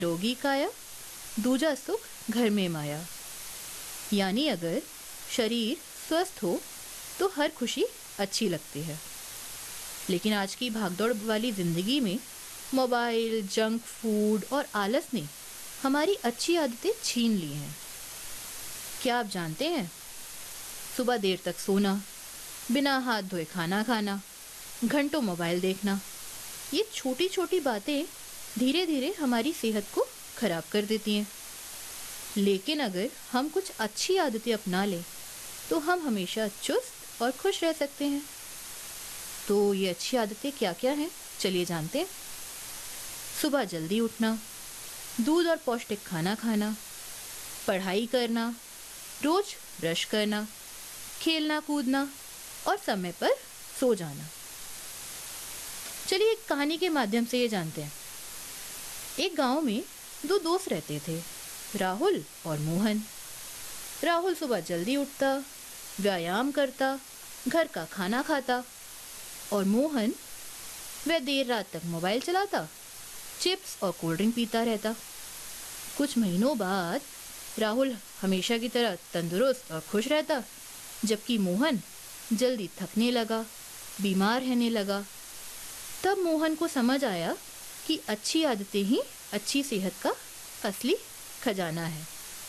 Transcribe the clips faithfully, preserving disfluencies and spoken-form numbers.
निरोगी काया, दूजा सुख घर में माया। यानी अगर शरीर स्वस्थ हो तो हर खुशी अच्छी लगती है। लेकिन आज की भागदौड़ वाली जिंदगी में मोबाइल, जंक फूड और आलस ने हमारी अच्छी आदतें छीन ली हैं। क्या आप जानते हैं, सुबह देर तक सोना, बिना हाथ धोए खाना खाना, घंटों मोबाइल देखना, ये छोटी छोटी बातें धीरे धीरे हमारी सेहत को खराब कर देती हैं। लेकिन अगर हम कुछ अच्छी आदतें अपना लें तो हम हमेशा चुस्त और खुश रह सकते हैं। तो ये अच्छी आदतें क्या क्या हैं, चलिए जानते हैं। सुबह जल्दी उठना, दूध और पौष्टिक खाना खाना, पढ़ाई करना, रोज ब्रश करना, खेलना कूदना और समय पर सो जाना। चलिए एक कहानी के माध्यम से ये जानते हैं। एक गांव में दो दोस्त रहते थे, राहुल और मोहन। राहुल सुबह जल्दी उठता, व्यायाम करता, घर का खाना खाता और मोहन वह देर रात तक मोबाइल चलाता, चिप्स और कोल्ड ड्रिंक पीता रहता। कुछ महीनों बाद राहुल हमेशा की तरह तंदुरुस्त और खुश रहता, जबकि मोहन जल्दी थकने लगा, बीमार रहने लगा। तब मोहन को समझ आया कि अच्छी आदतें ही अच्छी सेहत का असली खजाना है।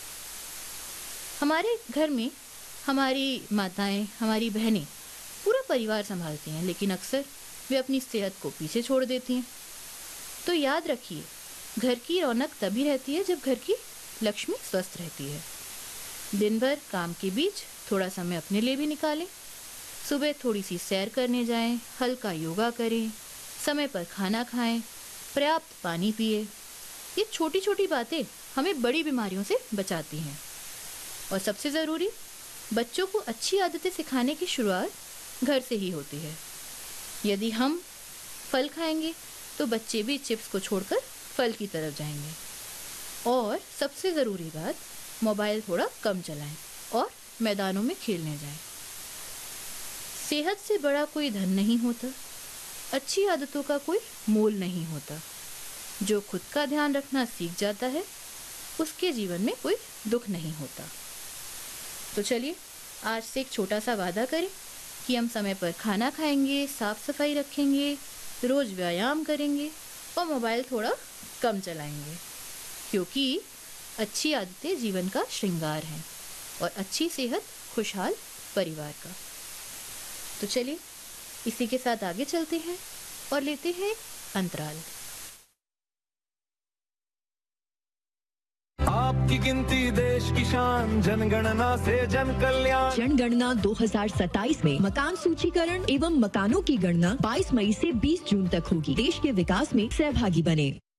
हमारे घर में हमारी माताएं, हमारी बहनें पूरा परिवार संभालती हैं, लेकिन अक्सर वे अपनी सेहत को पीछे छोड़ देती हैं। तो याद रखिए, घर की रौनक तभी रहती है जब घर की लक्ष्मी स्वस्थ रहती है। दिन भर काम के बीच थोड़ा समय अपने लिए भी निकालें। सुबह थोड़ी सी सैर करने जाएं, हल्का योगा करें, समय पर खाना खाएं, पर्याप्त पानी पिए। ये छोटी छोटी बातें हमें बड़ी बीमारियों से बचाती हैं। और सबसे ज़रूरी, बच्चों को अच्छी आदतें सिखाने की शुरुआत घर से ही होती है। यदि हम फल खाएंगे तो बच्चे भी चिप्स को छोड़कर फल की तरफ जाएंगे। और सबसे ज़रूरी बात, मोबाइल थोड़ा कम चलाएं और मैदानों में खेलने जाएं। सेहत से बड़ा कोई धन नहीं होता, अच्छी आदतों का कोई मोल नहीं होता। जो खुद का ध्यान रखना सीख जाता है, उसके जीवन में कोई दुख नहीं होता। तो चलिए आज से एक छोटा सा वादा करें कि हम समय पर खाना खाएंगे, साफ सफाई रखेंगे, रोज व्यायाम करेंगे और मोबाइल थोड़ा कम चलाएंगे, क्योंकि अच्छी आदतें जीवन का श्रृंगार हैं और अच्छी सेहत खुशहाल परिवार का। तो चलिए इसी के साथ आगे चलते हैं और लेते हैं अंतराल। आपकी गिनती देश की शान, जनगणना से जन कल्याण। जनगणना दो हज़ार सत्ताईस में मकान सूचीकरण एवं मकानों की गणना बाईस मई से बीस जून तक होगी। देश के विकास में सहभागी बने।